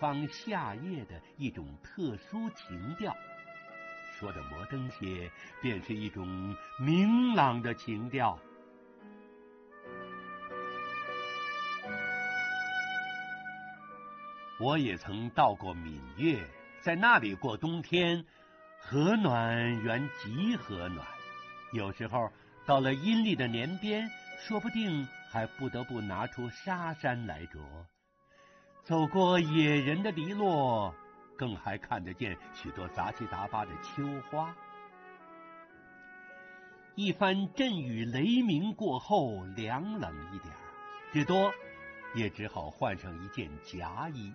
芳夏夜的一种特殊情调，说的摩登些，便是一种明朗的情调。我也曾到过闽粤，在那里过冬天，和暖原极和暖。有时候到了阴历的年边，说不定还不得不拿出纱衫来着。走过野人的篱落，更还看得见许多杂七杂八的秋花。一番阵雨雷鸣过后，凉冷一点，至多也只好换上一件夹衣。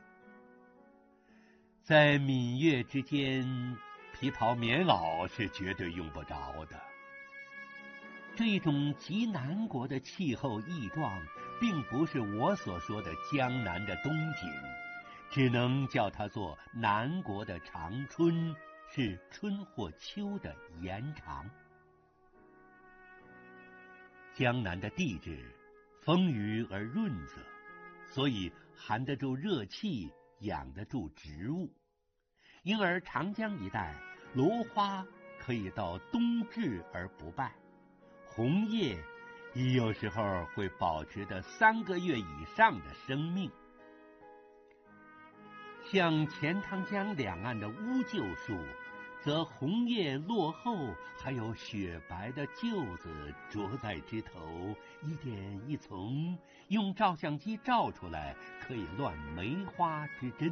在闽粤之间，皮袍棉袄是绝对用不着的。这一种极南国的气候异状，并不是我所说的江南的冬景，只能叫它做南国的长春，是春或秋的延长。江南的地质丰腴而润泽，所以含得住热气，养得住植物，因而长江一带芦花可以到冬至而不败，红叶亦有时候会保持着3个月以上的生命。像钱塘江两岸的乌桕树，则红叶落后，还有雪白的桕子着在枝头，一点一丛，用照相机照出来，可以乱梅花之真。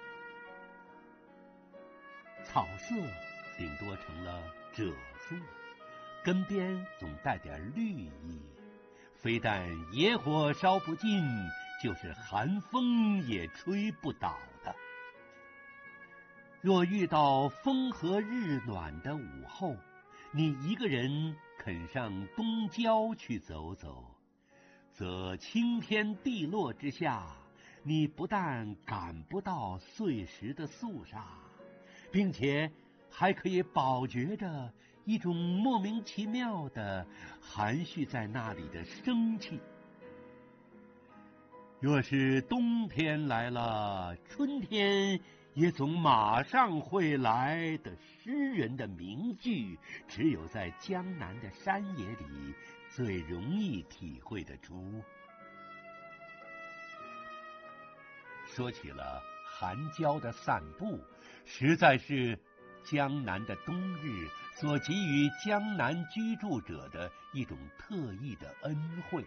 草色顶多成了赭树，根边总带点绿意，非但野火烧不尽，就是寒风也吹不倒的。若遇到风和日暖的午后，你一个人肯上东郊去走走，则青天碧落之下，你不但感不到碎石的肃杀，并且还可以饱觉着一种莫名其妙的含蓄在那里的生气。若是冬天来了，春天也总马上会来的诗人的名句，只有在江南的山野里最容易体会得出。说起了寒郊的散步，实在是江南的冬日所给予江南居住者的一种特异的恩惠。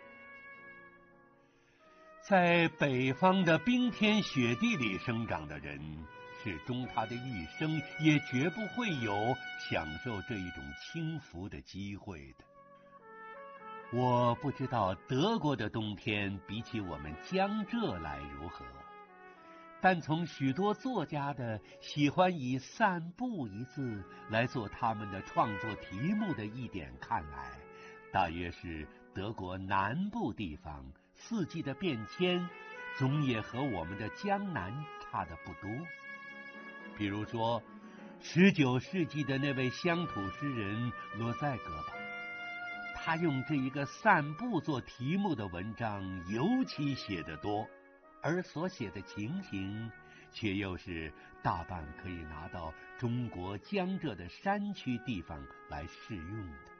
在北方的冰天雪地里生长的人，是终他的一生也绝不会有享受这一种轻浮的机会的。我不知道德国的冬天比起我们江浙来如何，但从许多作家的喜欢以散步一字来做他们的创作题目的一点看来，大约是德国南部地方四季的变迁总也和我们的江南差得不多。比如说19世纪的那位乡土诗人罗塞格吧，他用这一个散步做题目的文章尤其写得多，而所写的情形却又是大半可以拿到中国江浙的山区地方来适用的。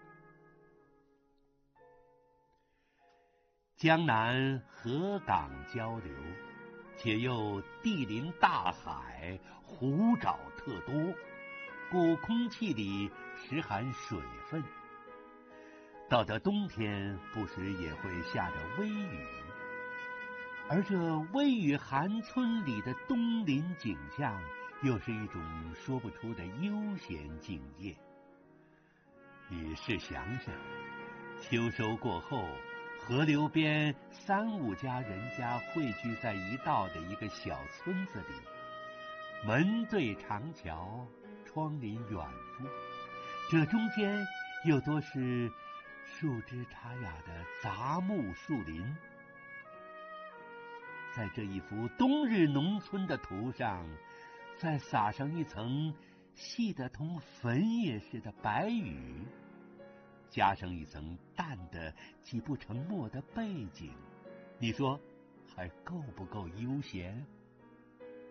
江南河港交流，且又地临大海，湖沼特多，故空气里时含水分。到了冬天，不时也会下着微雨，而这微雨寒村里的冬林景象，又是一种说不出的悠闲静业。你试想想，秋收过后，河流边3、5家人家汇聚在一道的一个小村子里，门对长桥，窗临远夫，这中间又多是树枝插雅的杂木树林。在这一幅冬日农村的图上，再撒上一层细得同粉也似的白雨，加上一层淡的挤不成沫的背景，你说还够不够悠闲？